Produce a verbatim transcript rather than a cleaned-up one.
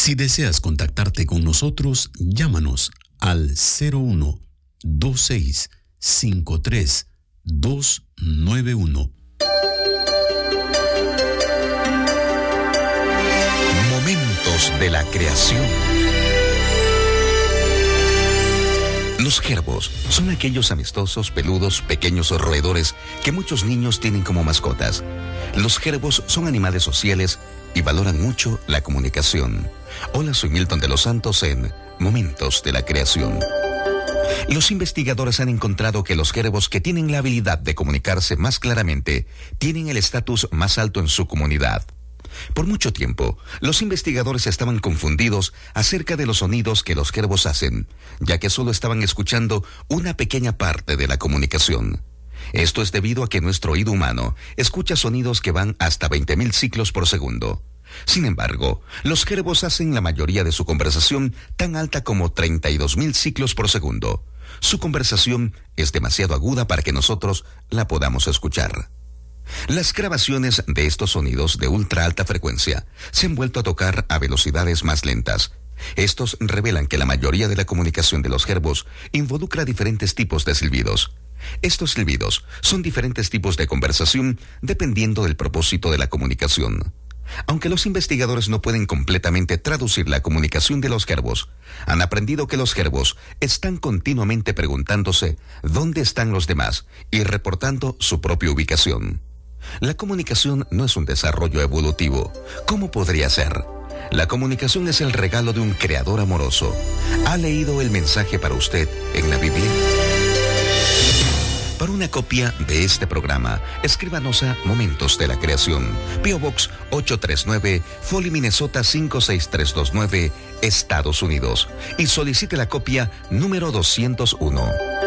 Si deseas contactarte con nosotros, llámanos al cero uno dos seis cinco tres dos nueve uno. Momentos de la creación. Los jerbos son aquellos amistosos, peludos, pequeños roedores que muchos niños tienen como mascotas. Los jerbos son animales sociales y valoran mucho la comunicación. Hola, soy Milton de los Santos en Momentos de la Creación. Los investigadores han encontrado que los jerbos que tienen la habilidad de comunicarse más claramente tienen el estatus más alto en su comunidad. Por mucho tiempo, los investigadores estaban confundidos acerca de los sonidos que los jerbos hacen, ya que solo estaban escuchando una pequeña parte de la comunicación. Esto es debido a que nuestro oído humano escucha sonidos que van hasta veinte mil ciclos por segundo. Sin embargo, los jerbos hacen la mayoría de su conversación tan alta como treinta y dos mil ciclos por segundo. Su conversación es demasiado aguda para que nosotros la podamos escuchar. Las grabaciones de estos sonidos de ultra alta frecuencia se han vuelto a tocar a velocidades más lentas. Estos revelan que la mayoría de la comunicación de los jerbos involucra diferentes tipos de silbidos. Estos silbidos son diferentes tipos de conversación dependiendo del propósito de la comunicación. Aunque los investigadores no pueden completamente traducir la comunicación de los jerbos, han aprendido que los jerbos están continuamente preguntándose dónde están los demás y reportando su propia ubicación. La comunicación no es un desarrollo evolutivo. ¿Cómo podría ser? La comunicación es el regalo de un creador amoroso. ¿Ha leído el mensaje para usted en la Biblia? Para una copia de este programa, escríbanos a Momentos de la Creación, P O Box ocho tres nueve, Foley, Minnesota cinco seis tres dos nueve, Estados Unidos, y solicite la copia número doscientos uno.